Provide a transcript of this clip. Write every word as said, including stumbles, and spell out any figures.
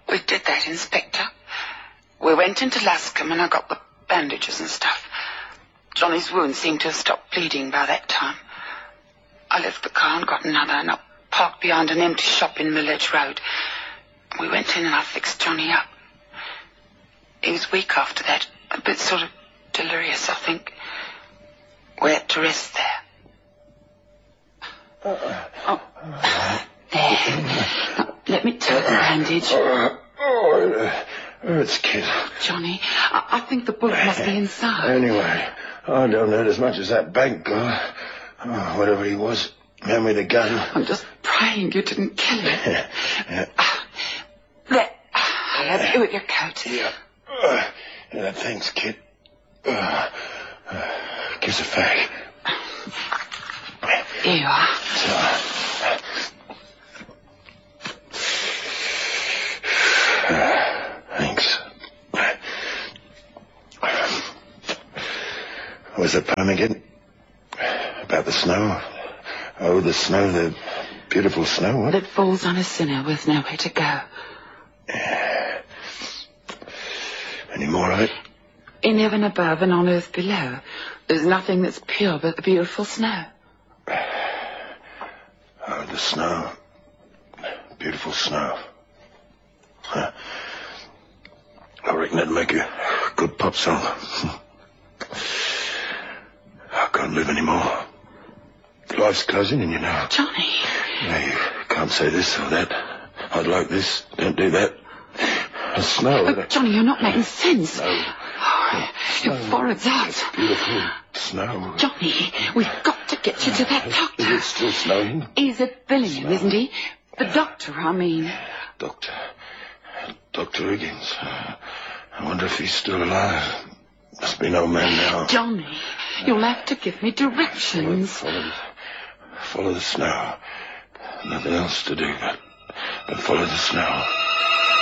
We did that, Inspector. We went into Lascombe and I got the bandages and stuff. Johnny's wound seemed to have stopped bleeding by that time. I left the car and got another and I parked behind an empty shop in Millage Road. We went in and I fixed Johnny up. He was weak after that, a bit sort of delirious, I think. We had to rest there. Oh, there. Now, let me take the bandage. Uh, oh, it hurts, kid. Johnny, I, I think the bullet must be inside. Anyway, I don't hurt as much as that bank guy. Oh, whatever he was, hand me the gun. I'm just praying you didn't kill him. yeah. uh, there. I'll have you with your coat. Yeah. Uh, yeah thanks, kid. Uh, uh, kiss a fag. Here you are. So, thanks. What was the poem again? About the snow? Oh, the snow, the beautiful snow, what? That falls on a sinner with nowhere to go. Yeah. Any more of it? In heaven above and on earth below, there's nothing that's pure but the beautiful snow. Oh, the snow. Beautiful snow. Huh. I reckon that'd make a good pop song. I can't live anymore. Life's closing in, you know. Johnny. No, you can't say this or that. I'd like this. Don't do that. The snow. Oh, Johnny, you're not making sense. No. Oh, your forehead's out. Beautiful snow. Johnny, we've got to get you to that doctor. Is it still snowing? He's at Billingham, isn't he? The doctor, I mean. Doctor. Doctor Higgins. I wonder if he's still alive. Must be an old man now. Johnny, you'll have to give me directions. Follow, follow the snow. Nothing else to do but, but follow the snow.